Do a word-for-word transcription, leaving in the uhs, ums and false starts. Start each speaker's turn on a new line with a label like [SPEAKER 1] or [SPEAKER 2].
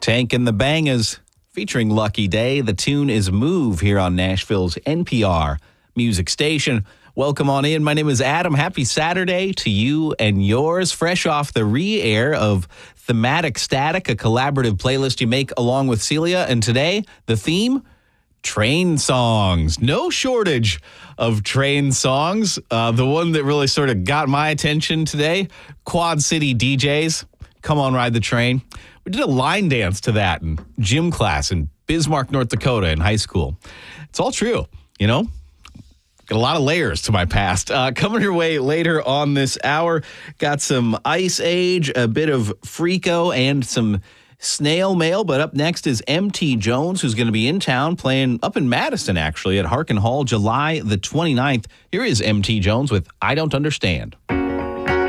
[SPEAKER 1] Tank and the Bangers featuring Lucky Day. The tune is Move here on Nashville's N P R music station. Welcome on in. My name is Adam. Happy Saturday to you and yours. Fresh off the re-air of Thematic Static, a collaborative playlist you make along with Celia. And today, the theme, train songs. No shortage of train songs. Uh, the one that really sort of got my attention today, Quad City D Js. Come on, ride the train. We did a line dance to that in gym class in Bismarck, North Dakota in high school. It's all true, you know? Got a lot of layers to my past. Uh, coming your way later on this hour, got some Ice Age, a bit of Freako, and some snail mail. But up next is M T Jones, who's going to be in town playing up in Madison, actually, at Harkin Hall, July the twenty-ninth. Here is M T Jones with I Don't Understand.